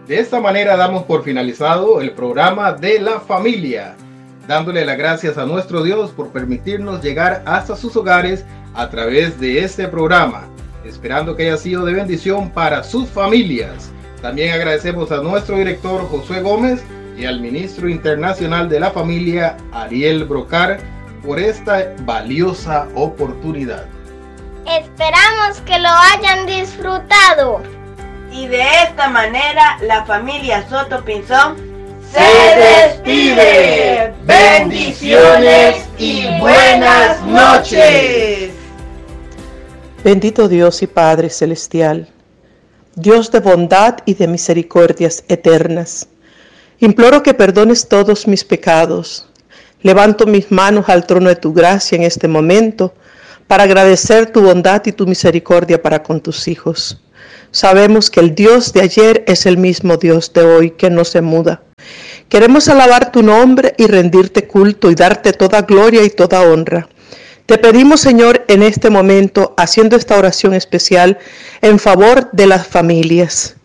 De esta manera damos por finalizado el programa de la familia, dándole las gracias a nuestro Dios por permitirnos llegar hasta sus hogares a través de este programa, esperando que haya sido de bendición para sus familias. También agradecemos a nuestro director Josué Gómez y al ministro internacional de la familia Ariel Brocar por esta valiosa oportunidad. Esperamos que lo hayan disfrutado. Y de esta manera la familia Soto Pinzón se despide. Bendiciones y buenas noches. Bendito Dios y Padre Celestial, Dios de bondad y de misericordias eternas, imploro que perdones todos mis pecados. Levanto mis manos al trono de tu gracia en este momento para agradecer tu bondad y tu misericordia para con tus hijos. Sabemos que el Dios de ayer es el mismo Dios de hoy, que no se muda. Queremos alabar tu nombre y rendirte culto y darte toda gloria y toda honra. Te pedimos, Señor, en este momento, haciendo esta oración especial en favor de las familias.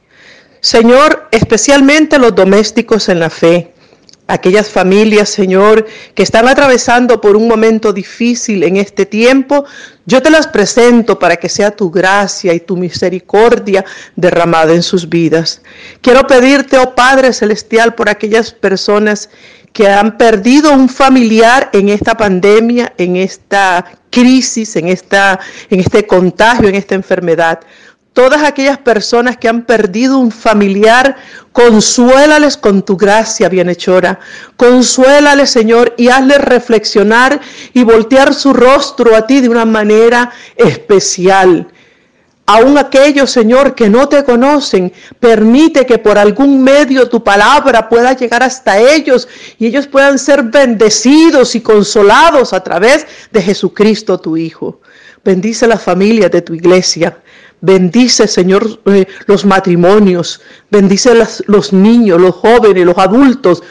Señor, especialmente los domésticos en la fe. Aquellas familias, Señor, que están atravesando por un momento difícil en este tiempo, yo te las presento para que sea tu gracia y tu misericordia derramada en sus vidas. Quiero pedirte, oh Padre Celestial, por aquellas personas que han perdido un familiar en esta pandemia, en esta crisis, en este contagio, en esta enfermedad. Todas aquellas personas que han perdido un familiar, consuélales con tu gracia bienhechora. Consuélales, Señor, y hazles reflexionar y voltear su rostro a ti de una manera especial. Aún aquellos, Señor, que no te conocen, permite que por algún medio tu palabra pueda llegar hasta ellos y ellos puedan ser bendecidos y consolados a través de Jesucristo, tu Hijo. Bendice las familias de tu iglesia. Bendice, Señor, los matrimonios, bendice los niños, los jóvenes, los adultos,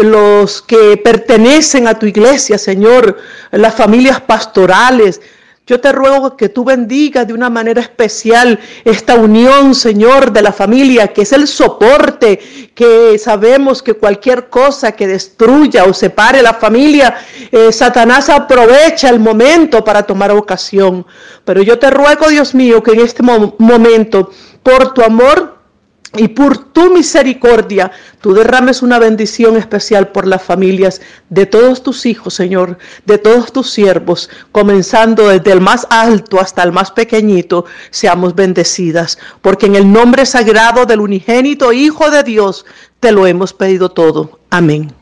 los que pertenecen a tu iglesia, Señor, las familias pastorales. Yo te ruego que tú bendigas de una manera especial esta unión, Señor, de la familia, que es el soporte, que sabemos que cualquier cosa que destruya o separe la familia, Satanás aprovecha el momento para tomar ocasión. Pero yo te ruego, Dios mío, que en este momento, por tu amor y por tu misericordia, tú derrames una bendición especial por las familias de todos tus hijos, Señor, de todos tus siervos, comenzando desde el más alto hasta el más pequeñito, seamos bendecidas, porque en el nombre sagrado del unigénito Hijo de Dios, te lo hemos pedido todo. Amén.